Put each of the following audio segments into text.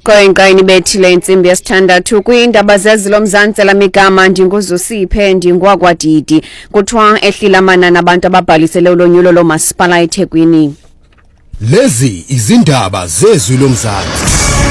Qoyinqayini bethile insimbi yesithandathu kwiindaba zezilomzantsi lamigama ndinguzusiphe ndingwakwadidi kuthiwa ehlila manani abantu ababhalisele ulonyulo lomasipala eThekwini. Lezi izindaba zezwi lomzantsi.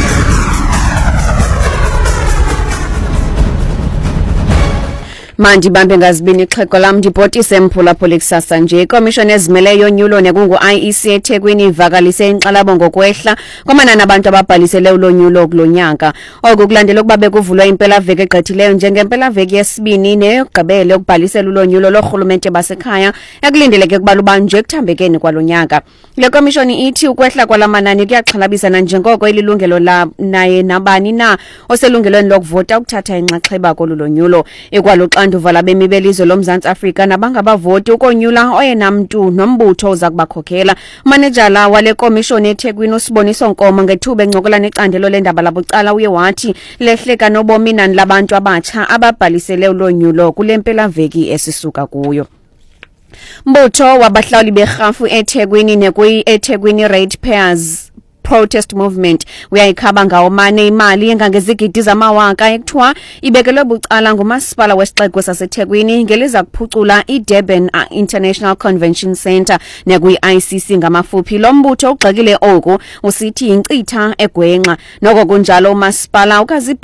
Mandibambe ngazibini ixhego lam ndibhotise mphulaphula kusasa nje. Ikomishoni ezimeleyo yonyulo nekungu-IEC eThekwini ivakalise inkxalabo ngokwehla kwamanani abantu ababhalisele ulonyulo kulonyaka. Oku kulandela ukuba bekuvulwa impelaveki egqithileyo njengempelaveki yesibini neyokugqibela ukubhalisela ulonyulo lorhulumente basekhaya ekulindeleke ukuba lubanjwe ekuthambekeni kwalonyaka. Le komishoni ithi ukwehla kwala manani kuyaxhalabisana njengoko ililungelo naye nabani na oselungelweni lokuvota ukuthatha inxaxheba kolu lonyulo. Ikwaluxanduva labemi belizwe loMzantsi Afrika nabangabavoti ukonyula oyena mntu nombutho uza kubakhokhela. Umanejala wale komishoni eThekwini uSiboniso Nkomo ngethuba encokola necandelo lendaba labucala uye wathi lehleka nobomi inani labantu abatsha ababhalisele ulonyulo kule mpelaveki esisuka kuyo. Mbutho wabahlawuli berhafu eThekwini nekwi-eThekwini Ratepayers Protest Movement uyayikhaba ngawomane imali engangezigidi zamawaka ekuthiwa ibekelwe bucala ngumasipala wesixeko saseThekwini ngeliza kuphucula iDurban International Convention Centre nekwi-ICC ngamafuphi. Lo mbutho ugxekile oku usithi yinkcitha egwenxa. Noko kunjalo umasipala